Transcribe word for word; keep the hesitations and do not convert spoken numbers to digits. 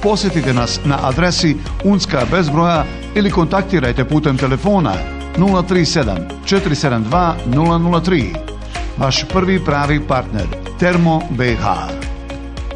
Posjetite nas na adresi Unska bezbroja ili kontaktirajte putem telefona nula tri sedam četiri sedam dva nula nula tri. Vaš prvi pravi partner Termo B H.